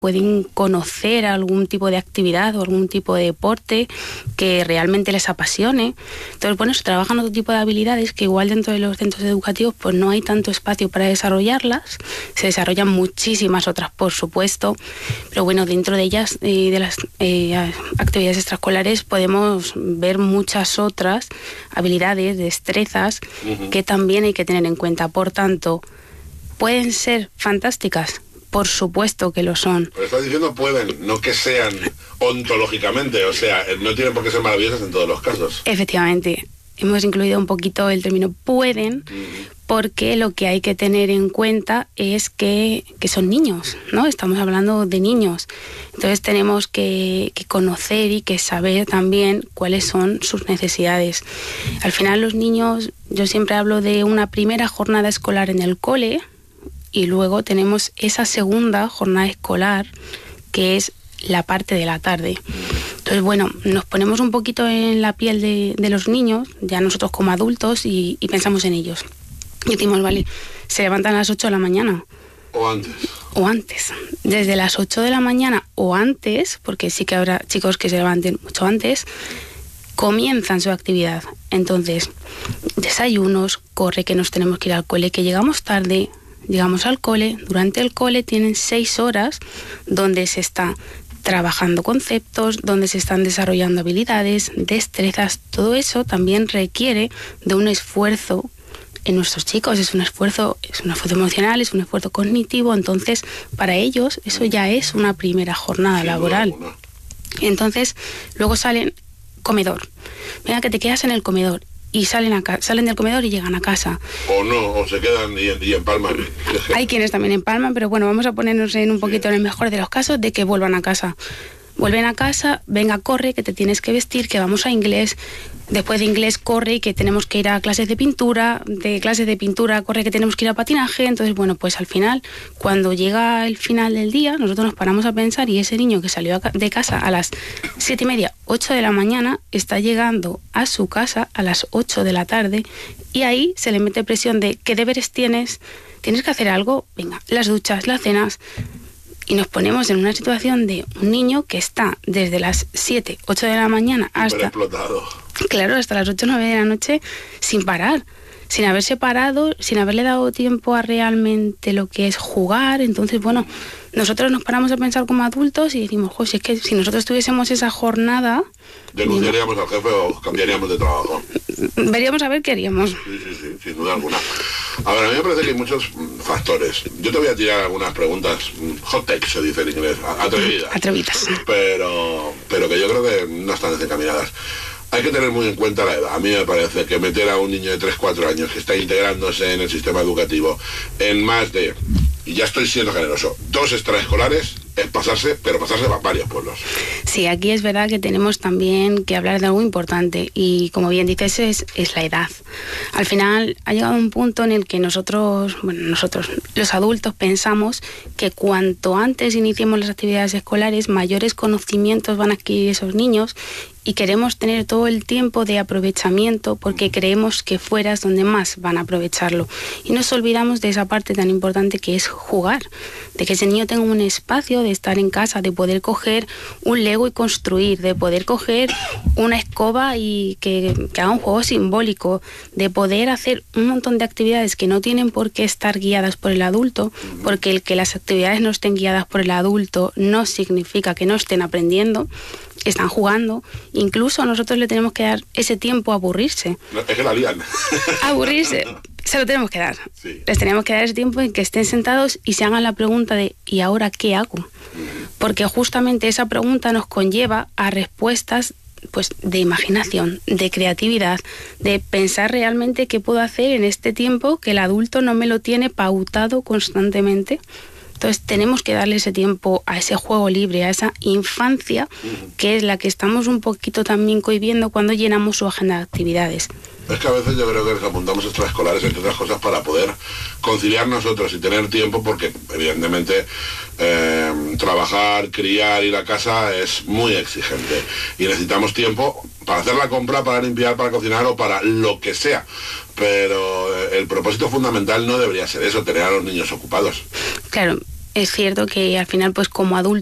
pueden conocer algún tipo de actividad o algún tipo de deporte que realmente les apasione. Entonces, bueno, se trabajan otro tipo de habilidades que igual dentro de los centros educativos pues no hay tanto espacio para desarrollarlas. Se desarrollan muchísimas otras, por supuesto, pero bueno, dentro de ellas, de las actividades extraescolares, podemos ver muchas otras habilidades, destrezas, que también hay que tener en cuenta. Por tanto, ¿pueden ser fantásticas? Por supuesto que lo son. Pero estás diciendo pueden, no que sean ontológicamente, o sea, no tienen por qué ser maravillosas en todos los casos. Efectivamente, hemos incluido un poquito el término pueden, porque lo que hay que tener en cuenta es que son niños, ¿no? Estamos hablando de niños. Entonces tenemos que conocer y que saber también cuáles son sus necesidades. Al final los niños, yo siempre hablo de una primera jornada escolar en el cole, y luego tenemos esa segunda jornada escolar, que es la parte de la tarde. Entonces, bueno, nos ponemos un poquito en la piel de los niños, ya nosotros como adultos, y pensamos en ellos. Y decimos, vale, se levantan a las 8 de la mañana. O antes. O antes. Desde las 8 de la mañana o antes, porque sí que habrá chicos que se levanten mucho antes, comienzan su actividad. Entonces, desayunos, corre que nos tenemos que ir al cole, que llegamos tarde. Llegamos al cole, durante el cole tienen 6 horas donde se está trabajando conceptos, donde se están desarrollando habilidades, destrezas. Todo eso también requiere de un esfuerzo en nuestros chicos, es un esfuerzo emocional, es un esfuerzo cognitivo. Entonces, para ellos eso ya es una primera jornada laboral. Entonces, luego salen comedor. Venga, que te quedas en el comedor. Y salen del comedor y llegan a casa. O no, o se quedan y empalman. Hay quienes también empalman, pero bueno, vamos a ponernos en un poquito en el mejor de los casos de que vuelvan a casa. Vuelven a casa, venga, corre, que te tienes que vestir, que vamos a inglés. Después de inglés, corre, y que tenemos que ir a clases de pintura. De clases de pintura, corre, que tenemos que ir a patinaje. Entonces, bueno, pues al final, cuando llega el final del día, nosotros nos paramos a pensar, y ese niño que salió de casa a las 7:30, 8 de la mañana, está llegando a su casa a las 8 de la tarde, y ahí se le mete presión de ¿qué deberes tienes? ¿Tienes que hacer algo? Venga, las duchas, las cenas. Y nos ponemos en una situación de un niño que está desde las 7, 8 de la mañana hasta... explotado. Claro, hasta las 8 o 9 de la noche sin parar, sin haberse parado, sin haberle dado tiempo a realmente lo que es jugar. Entonces, bueno, nosotros nos paramos a pensar como adultos y decimos, si es que si nosotros tuviésemos esa jornada... ¿Denunciaríamos al jefe o cambiaríamos de trabajo? Veríamos a ver qué haríamos. Sí, sin duda alguna. A ver, a mí me parece que hay muchos factores. Yo te voy a tirar algunas preguntas, hot take se dice en inglés, atrevidas. Pero que yo creo que no están desencaminadas. Hay que tener muy en cuenta la edad. A mí me parece que meter a un niño de 3-4 años que está integrándose en el sistema educativo en más de, y ya estoy siendo generoso, 2 extraescolares, es pasarse a varios pueblos. Sí, aquí es verdad que tenemos también que hablar de algo importante, y como bien dices, es la edad. Al final ha llegado un punto en el que nosotros, los adultos, pensamos que cuanto antes iniciemos las actividades escolares, mayores conocimientos van a adquirir esos niños, y queremos tener todo el tiempo de aprovechamiento porque creemos que fuera es donde más van a aprovecharlo. Y nos olvidamos de esa parte tan importante que es jugar, de que ese niño tenga un espacio de estar en casa, de poder coger un Lego y construir, de poder coger una escoba y que haga un juego simbólico, de poder hacer un montón de actividades que no tienen por qué estar guiadas por el adulto, porque el que las actividades no estén guiadas por el adulto no significa que no estén aprendiendo. Están jugando, incluso nosotros le tenemos que dar ese tiempo a aburrirse. No, es que la lían. Aburrirse, se lo tenemos que dar. Sí. Les tenemos que dar ese tiempo en que estén sentados y se hagan la pregunta de ¿y ahora qué hago? Porque justamente esa pregunta nos conlleva a respuestas pues de imaginación, de creatividad, de pensar realmente qué puedo hacer en este tiempo que el adulto no me lo tiene pautado constantemente. Entonces tenemos que darle ese tiempo a ese juego libre, a esa infancia, que es la que estamos un poquito también cohibiendo cuando llenamos su agenda de actividades. Es que a veces yo creo que les apuntamos extraescolares, entre otras cosas, para poder conciliar nosotros y tener tiempo, porque evidentemente trabajar, criar, ir a casa es muy exigente y necesitamos tiempo para hacer la compra, para limpiar, para cocinar o para lo que sea. Pero el propósito fundamental no debería ser eso, tener a los niños ocupados. Claro, es cierto que al final, pues como adultos,